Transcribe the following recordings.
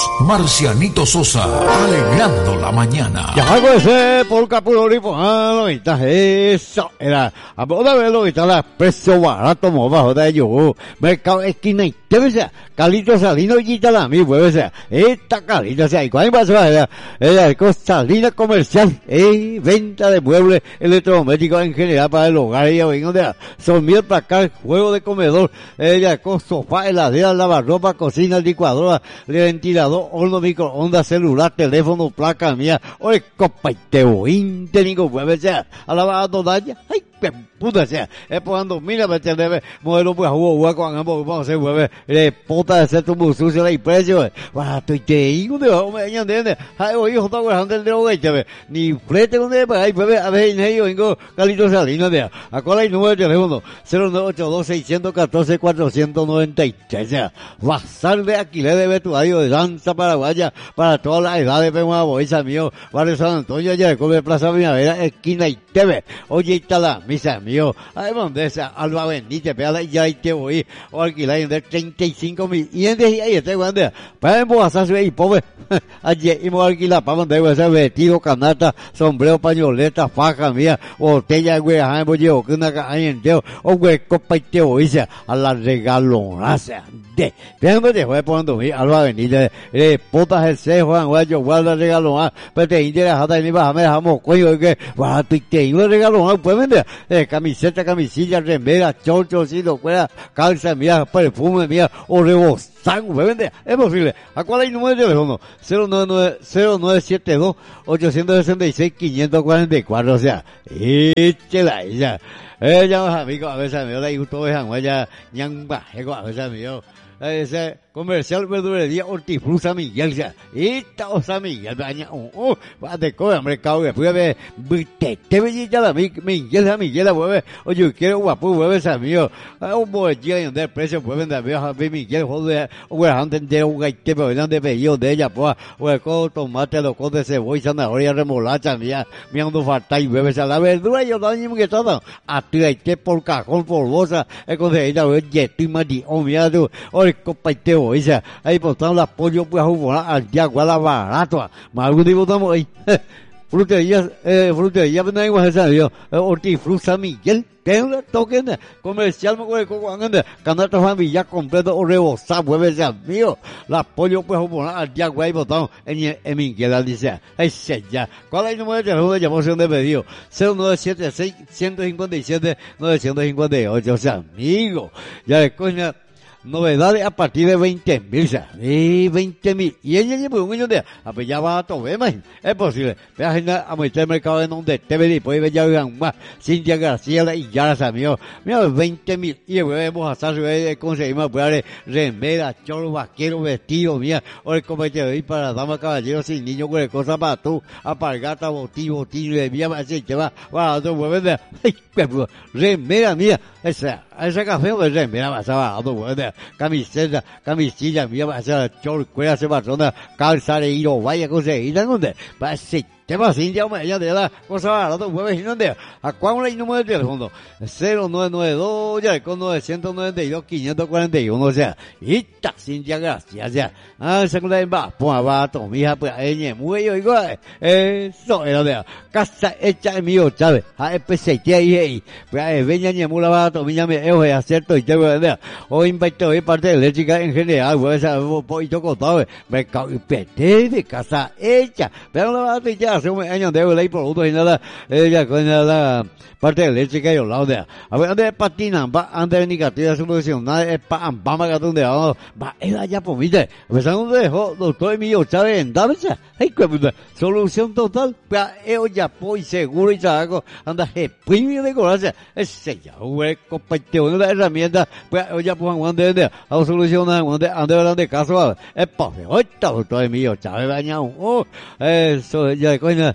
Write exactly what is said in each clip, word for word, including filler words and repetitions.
Marcianito Sosa, alegrando la mañana. Ya hago ese por capuloripo, ah, lo está eso, era, a moda verlo que está la precio barato, mo bajo de yo, mercado esquina y te ves, Calito Salino y la mi pues, esta Calito, o sea, y cuál va a ser, el Salina comercial, eh, venta de muebles electrodomésticos en general para el hogar, y vengo de son mil para acá, juego de comedor, ella con sofá, heladera, lavarropa, cocina, licuadora, ventilador, horno, microondas, celular, teléfono, placa mía, oye, copa y te oín, técnico, pues, sea, a la barata, ay, puta sea, es pagando mira, me entiendes, modelo pues hubo hueco, vamos a hacer hueve, le puta de ser tu sucio y precio, barato y te digo, de bajo me entiendes, ay, oye, hijo, todo el de los veinte, ni flete con el país, pues, a ver, en ello, vengo, Calito Salinas, de, a cuál hay número de teléfono, cero nueve ocho dos, seis uno cuatro, cuatro nueve tres, o sea, bazar de alquiler de vestuario de danza paraguaya, para todas las edades, pero una bolsa mío, barrio San Antonio, ya de come Plaza Primavera, esquina y T V, oye, está la misa mío, ay, donde esa Alba Benítez, pegada ya y te voy, o alquilar de treinta y cinco mil, y en de ahí está grande, para embolsar su y pobre, allí y me alquilar para donde voy a ser vestido, canasta, sombrero, pañoleta, faja mía, botella, güey, ajá, voy llevo que una caña entero, o güey, copa y te voy, a la regalonaza de, fíjame te voy poniendo mi Alba Benítez, eh, putas el cejo, Juan Guayo, guarda regalona, pero te interesa, y vas a me dejamos cuello, que barato y te iba regalona, pues vender, eh, camiseta, camisilla, remera, chorchocito, fuera, calza, mía, perfume, mía, o rebozán, pues vende, es posible. ¿A cuál hay número de teléfono? cero nueve siete dos, ocho seis seis, cinco cuatro cuatro, o sea, échela ella. Ella, amigos, a veces me da gusto, ella, ñamba, a veces me dio. Ese comercial verdulería hortifruza Miguel, o sea, esta osa Miguel, baña, oh, oh, va de comer, mercado, después ve, te, te bellita la Miguel, la Miguel, vuelve, oye, quiero guapo, vuelve ese amigo, un bolletín donde el precio, vuelven de vieja, ve Miguel, joder, o el gente entero, un gaite, pero venían de pedido de ella, pues, o el codo, tomate, loco de cebolla, zanahoria, remolacha, mía, mía, no falta, y vuelve a la verdura, yo también que todo, a ti gaite por cajón, por bolsa, es con ella, ve, yeto, mati, o mira tú, o el copa y te voy, o sea, ahí botamos las pollo, pues, a jugar al día, igual a barato, más algún día botamos ahí, frutería, eh, frutería, pero no hay más esa, yo, hortifruza Miguel, que es un token comercial, me acuerdo, con canasta familia completo, o rebosar, vuelve ese amigo, las pollo, pues, a jugar al día, igual, botamos en, en Miguel, dice, ay, se ya, ¿cuál es el número de teléfono de llamación de pedido? cero nueve siete seis, uno cinco siete, nueve cinco ocho, o sea, amigo, ya de coña, novedades a partir de veinte mil, o sea, y veinte mil, y ella lleva un año de, a pues ya va a todo, imagínate, es posible, ve a agenda a meter el mercado en donde te ve, después ve ya vean más, Cintia García y ya la amigo, mira, veinte mil, y vemos a hacer, conseguimos, pues, remera, chorro, vaquero, vestido, mía, o el comité para damas, caballeros, sin niños, cualquier cosa para tú, apargata, botillo, botillo, de mía, así que va, va, tú, pues, vende, remera, mía, esa, ese café, pues, remera, va, va, tú, pues, camiseta, camisilla, mía, va a ser chor, cuera, se patrona, calza de hilo, vaya cosa, y dónde, va a ser, te va sin ya, ya de la cosa, barato, jueves, y dónde, a cuál hay número de teléfono, cero nueve nueve dos, ya con novecientos noventa y dos, quinientos cuarenta y uno, o sea, y ta, sin ya, gracias, ya, ah, se acuerda, va, pues, va, tu mija, pues, ella, muy yo, igual, eso, era de casa hecha de mío, ¿sabes? A especie, que ahí, pues, venga, ni mula, va, tu mija, me, es acierto, y te voy a ver, o invito, hoy parte eléctrica en general, pues, un poquito costado, mercado, y pete de casa hecha, pero no va a tener hace un año de ley productos y nada, ella con la parte eléctrica y los lados de, a ver, ¿dónde patinan? Va, antes de negativa solución, nada, es pa, ambama, gatón de abajo, va, es allá, pues, mire, pues, ¿dónde dejó, doctor Emilio Chávez en Dámesa? Ay, qué puta, solución total, pues, ellos ya, pues, seguro y trabajo, anda, je, premio de coraza, ese ya, güey, compartió una herramienta, pues, ellos ya, pues, Juan de, de, a solucionar, Juan de, ande, ande, de caso, es, pues, ahorita, doctor Emilio Chávez, bañado, oh, eso, ya, coña,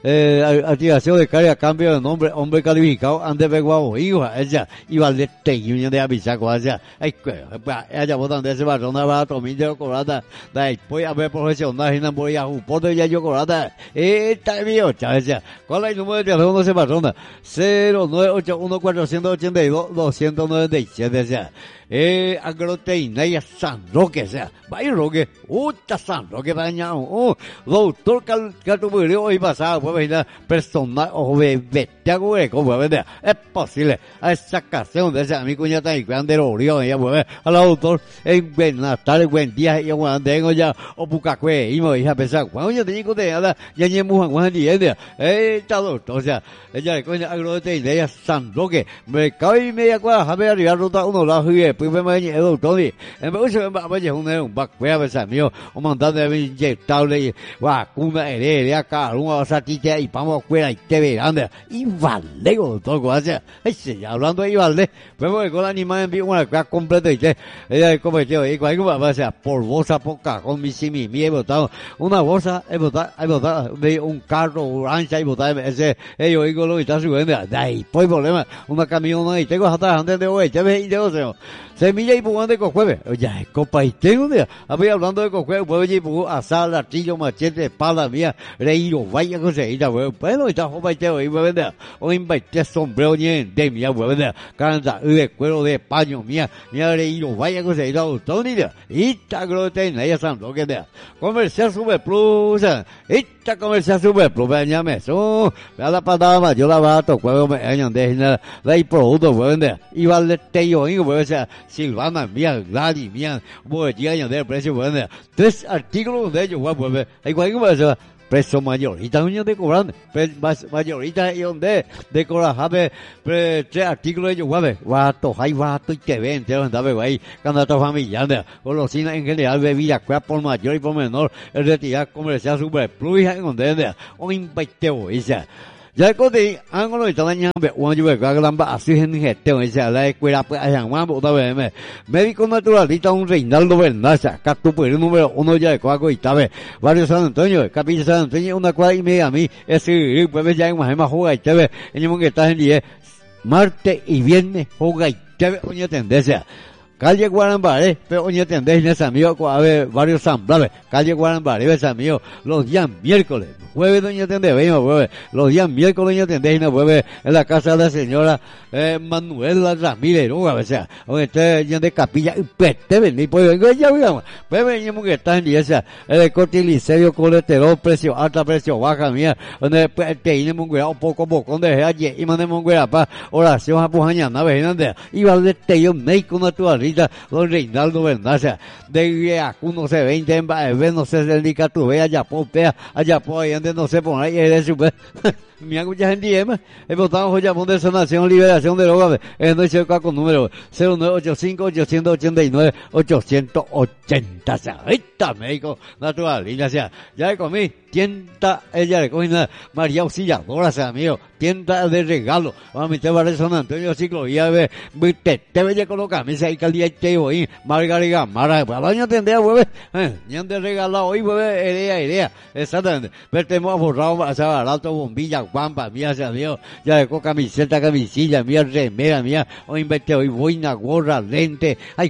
eh, activación de carga, cambio de nombre, hombre calificado, antes de guau, hijo, ella, iba al de teño de avisaco, allá, ay, que, ella botan de ese barón, va tomar de corata, dai, pues a ver profesional, y no voy a jugar, de ya yo corata, eh, está mío, chaval, ¿cuál es el número de teléfono de ese barón? cero nueve ocho uno cuatro ocho dos dos nueve siete, o sea, eh, agroteína y San Roque, o sea, vaya Roque, uta San Roque, dañado, oh, doctor Catuburio, hoy pasado, pues venir personal, o vete a comer, como vender, es posible, a esa ocasión de ese amigo ya está en grande río, ya pues, a la doctor, en buenas tardes, buen día, y cuando tengo ya, o pucacue, y me dije, pensar, cuando yo tengo que hablar, ya ni mujan, Juan Diente, eh, está doctor, o sea, ella le coña agroteína y San Roque, mercado y media cuadra, a ver, arriba, ruta uno, la jugué, pues me el doctor y en vez de un un back a veces mío o mandando de inyectable vacuna heredia cada uno a satite y vamos fuera y te verán y vale doctor gracias ay hablando de Ivalde pues con el animal en vivo una cosa completa y te ella cometió y cualquier cosa sea por bolsa poca con mi simi mi he botado una bolsa he botado he botado de un carro ancha y botado ese ellos digo lo que está subiendo de ahí pues problema una camión y tengo hasta antes de hoy te ves y te veo semilla y pugán de cojueve. Oye, copa y tengo un día. Había hablando de cojueve, pueblo y pugán, asar, latrillo, machete, espada mía, reíro, vaya conseguida, weón. Bueno, está jopa y tengo, y weón, o invité sombrero ni de mía, weón, canta, de cuero de paño mía, mía, reíro, vaya conseguida, todo ni día. Y está groten, ella san, lo que dea. Comercial super plus, esta comercial super plus, veñame, eso, me la patada, yo la bato, cuero me añan de nada, la y producto, weón, y vale te yo, y weón, Silvana, mía, Gladys, mía, voy a añadir el precio, bueno, tres artículos de ellos, voy a volver, hay cualquier cosa, precio mayorita, uñas de cobrante, mayorita y donde, de coraje, tres artículos de ellos, guabe, guato, hay guato y te ven, te van a ver, ahí, candidato familiar, golosina en general, bebida, cuál por mayor y por menor, el retirar comercial super plus, y donde, o inviteo, esa. Ya conté, algo lo estaba ñambe, uno yo veo que así en gestión, esa la escuela pues allá más otra vez, médico naturalista un Reinaldo Bernaza, Catupuero número uno ya de Coaco y Tabe, barrio San Antonio, Capilla San Antonio, una cuadra y media a mí, ese pues ya en más más juega y Tabe, en el que está en diez, martes y viernes juega y Tabe, oye tendencia. Calle Guarambaré, pero oye tendéis ese amigo, a ver, varios samblaves, calle Guarambaré, ese amigo, los días miércoles, jueves doña tendé, venimos jueves, los días miércoles doña tendéis, no jueves, en la casa de la señora, eh, Manuela Ramírez, no, a veces, donde esté de capilla, y pues, te vení, pues, vengo ya, digamos, pues venimos que está en iglesia, el corte liceo, colesterol, precio alta, precio baja, mía, donde, pues, te viene un cuidado, poco, poco, donde es allí, y mandemos un cuidado, pa, oración a pujañana, vejinan, y va de te yo, médico natural, don Reinaldo Bernaza, de Acuno se veinte en Baevé, no sé, se dedica tu ve, allá po, pea, allá po, ahí donde no se pone, ahí es su me han mucha gente yema, he votado joya de sanación, liberación de drogas, en no se con número cero nueve ocho cinco ocho ocho nueve ocho ochenta, sea, ahorita médico natural, y ya sea, ya le comí, tienda, ella le comí María Auxiliadora, sea mío, tienda de regalo, vamos a meter barrio San Antonio, ciclovía, ve, te, te veía con los camisas y calidad y te voy, Margarita, Mara, para el año tendría, hueve, eh, ya de regalado hoy, hueve, idea, idea, exactamente, pero tenemos borrado, o sea, barato, bombilla, guampa, mía, sea mío, ya dejó camiseta, camisilla, mía, remera, mía, hoy inventé hoy boina, gorra, lente, ay,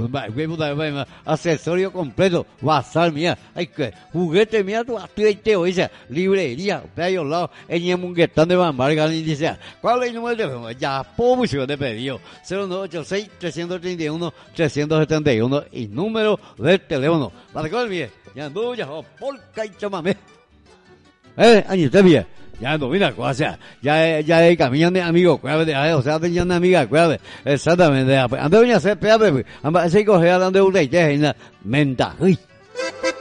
accesorio completo, bazar, mía, ay, que, juguete, mía, tu activité hoy, sea, librería, peyo lado, en el munguetán de Bambarga, y dice, ¿cuál es el número de teléfono? Ya, población de pedido, cero nueve ocho seis tres tres uno tres siete uno, y número de teléfono, para que olvide, ya anduvo, ya, polca y chamame, eh, ahí está bien. Ya no, mira, o sea, ya, ya caminan de amigos, cuídate, o sea, tenían amigas, cuídate, exactamente, antes venía a hacer peaje, anda, ese coge, anda, un rey, menta, uy.